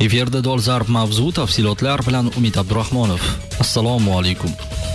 Efirda dolzarb mavzu, tafsilotlar bilan Umid Abdurahmonov. Assalomu alaykum.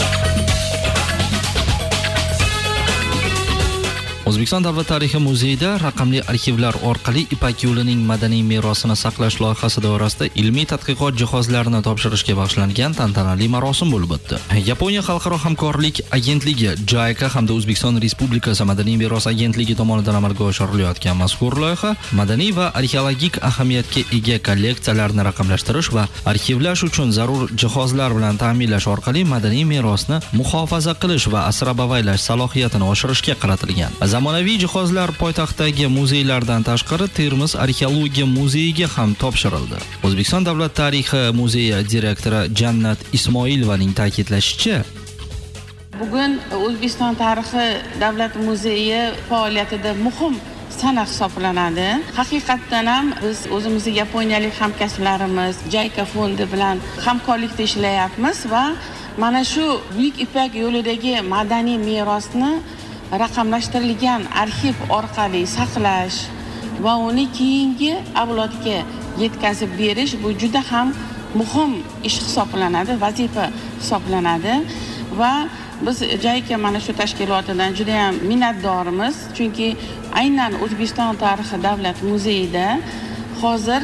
O'zbekiston Davlat tarixi muzeyida raqamli arxivlar orqali Ipak yo'lining madaniy merosini saqlash loyihasi doirasida ilmiy tadqiqot jihozlarini topshirishga bag'ishlangan tantanali marosim bo'lib o'tdi. Yaponiya xalqaro hamkorlik agentligi JICA hamda O'zbekiston Respublikasi madaniy meros agentligi tomonidan amalga oshirilayotgan mazkur loyiha madaniy va arxeologik ahamiyatga ega kolleksiyalarni raqamlashtirish va arxivlash uchun zarur jihozlar bilan ta'minlash orqali madaniy merosni muhofaza qilish va asrab-avaylash salohiyatini oshirishga qaratilgan. Zamonaviy jihozlar poytaxtdagi muzeylardan tashqari Termiz arxeologiya muzeyiga ham topshirildi. O'zbekiston Davlat tarixi muzeyi direktori Jannat Ismoilovaning ta'kidlashicha, bugun O'zbekiston tarixi davlat muzeyi faoliyatida muhim sana hisoblanadi. Haqiqatdan ham biz o'zimizning yaponiyalik hamkasblarimiz JICA fondi bilan hamkorlikda ishlayapmiz va mana shu Buyuk Ipak yo'lidagi madaniy merosni raqamlashtirilgan arxiv orqali saqlash va uni keyingi avlodga yetkazib berish bu juda ham muhim ish hisoblanadi, vazifa hisoblanadi va biz JICA mana shu tashkilotidan juda ham minnatdormiz, chunki aynan O'zbekiston tarixi davlat muzeyida hozir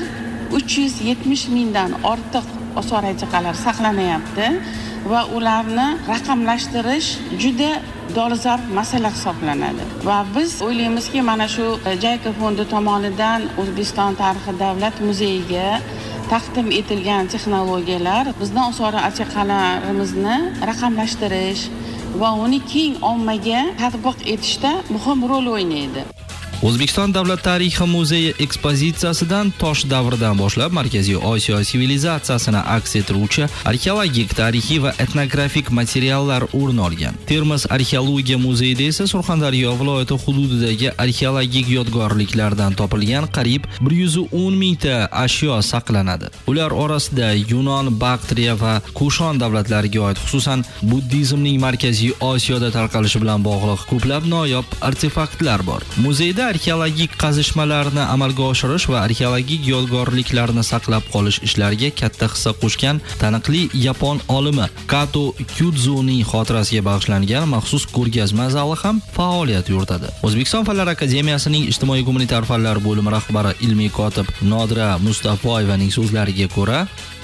370 mingdan ortiq osor aychiqalar saqlanayapti va ularni raqamlashtirish juda dolzarb masala hisoblanadi. Va biz o'ylaymizki, mana shu JICA fondi tomonidan O'zbekiston tarixi davlat muzeyiga taqdim etilgan texnologiyalar bizning osor aychiqalarimizni raqamlashtirish va uni keng ommaga tatbiq etishda muhim rol o'ynaydi. O'zbekiston Davlat tarixi muzeyi ekspozitsiyasidan tosh davridan boshlab Markaziy Osiyo sivilizatsiyasini aks ettiruvchi arxeologik, tarixiy va etnografik materiallar o'rin olgan. Termiz arxeologiya muzeyida esa Surxondaryo viloyati hududidagi arxeologik yodgorliklardan topilgan qariyb 110 mingta ashyo saqlanadi. Ular orasida Yunon, Baktriya va Kushon davlatlariga oid, xususan buddizmning Markaziy Osiyoda tarqalishi bilan bog'liq ko'plab noyob artefaktlar bor. Muzeyda arxeologik qazishmalarni amalga oshirish va arxeologik yodgorliklarni saqlab qolish ishlariga katta hissa qo'shgan taniqli yapon olimi Kato Kyudzoning xotirasiga bag'ishlangan maxsus ko'rgazma zali ham faoliyat yuritadi. O'zbekiston Fanlar akademiyasining ijtimoiy-gumanitar fanlar bo'limi rahbari ilmiy kotib Nodira Mustafoyevaning so'zlariga ko'ra,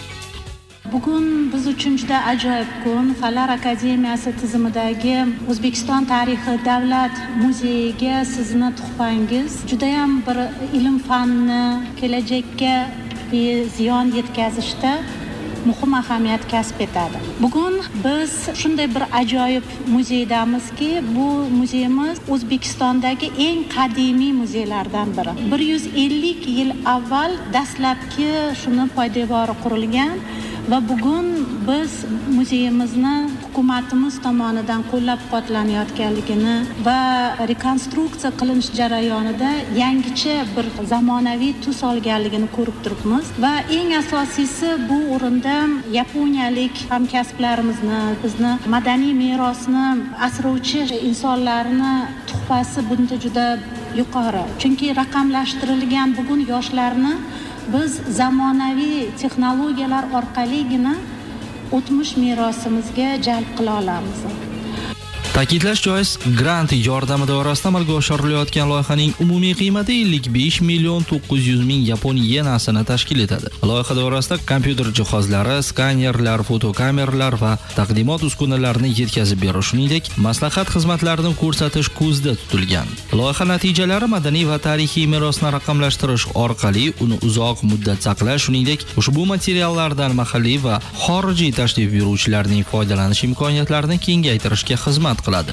bugun biz uchun juda ajoyib kun. Fanlar akademiyasi tizimidagi O'zbekiston tarixi davlat muzeyiga sizni tuhfangiz juda ham bir ilm fanni kelajakka ziyon yetkazishda muhim ahamiyat kasb etadi. Bugun biz shunday bir ajoyib muzeydamizki, bu muzeyimiz O'zbekistondagi eng qadimiy muzeylardan biri. 150 yil avval dastlabki shuni poydevori qurilgan va bugun biz muzeyimizni hukumatimiz tomonidan qo'llab-quvvatlanayotganligini va rekonstruksiya qilinish jarayonida yangicha bir zamonaviy tus olganligini ko'rib turibmiz va eng asosiysi bu o'rinda yaponiyalik hamkasblarimizni, bizni madaniy merosni asrovchi insonlarni tuhfasi bunda juda yuqori. Chunki raqamlashtirilgan bugun yoshlarni biz zamonaviy texnologiyalar orqaligina o'tmish merosimizga jalb qila olamiz. Ta'kidlash joiz, grant yordami doirasida amalga oshirilayotgan loyihaning umumiy qiymati 55 million 900 ming yapon yenasini tashkil etadi. Loyiha doirasida kompyuter jihozlari, skanerlar, fotokameralar va taqdimot uskunalarini yetkazib berish, shuningdek, maslahat xizmatlarini ko'rsatish ko'zda tutilgan. Loyiha natijalari madaniy va tarixiy merosni raqamlashtirish orqali uni uzoq muddat saqlash, shuningdek, ushbu materiallardan mahalliy va xorijiy tashrif buyuruvchilarning foydalanish imkoniyatlarini kengaytirishga xizmat qiladi.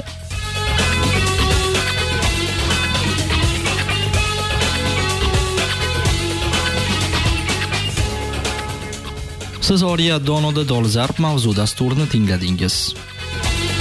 Siz Oriya Donoda dolzarb mavzu dasturini tingladingiz.